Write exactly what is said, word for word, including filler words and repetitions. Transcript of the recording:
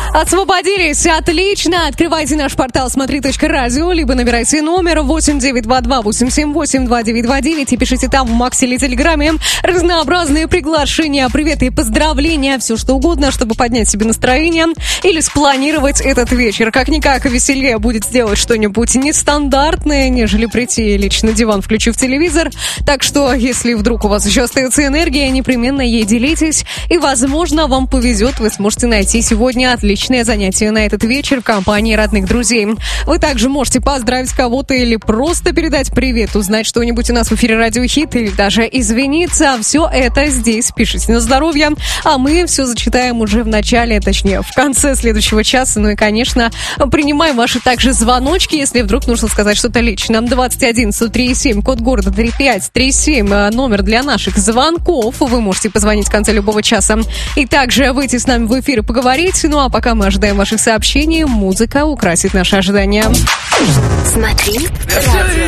Освободились, отлично. Открывайте наш портал смотри точка радио, либо набирайте номер восемь девять два два восемь семь восемь два девять два девять и пишите там в Максе или Телеграме разнообразные приглашения, приветы и поздравления, все что угодно, чтобы поднять себе настроение или спланировать этот вечер. Как-никак веселее будет сделать что-нибудь нестандартное, нежели прийти лечь на диван, включив телевизор. Так что, если вдруг у вас еще остается энергия, непременно ей делитесь, и, возможно, вам повезет, вы сможете найти сегодня отличное занятие на этот вечер в компании родных друзей. Вы также можете поздравить кого-то или просто передать привет, узнать что-нибудь у нас в эфире Радио Хит или даже извиниться. Все это здесь пишите на здоровье, а мы все зачитаем уже в начале, точнее, в конце следующего часа. Ну и, конечно, принимаем ваши также звоночки, если вдруг нужно сказать что-то лично. двадцать один сто три семь, код города три пять три семь, номер для наших звонков. Вы можете позвонить в конце любого часа и также выйти с нами в эфир и поговорить. Ну а пока мы ожидаем ваших сообщений, музыка украсит наше ожидание. Смотри радио.